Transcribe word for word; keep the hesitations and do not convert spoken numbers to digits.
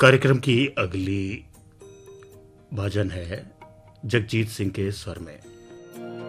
कार्यक्रम की अगली भजन है जगजीत सिंह के स्वर में।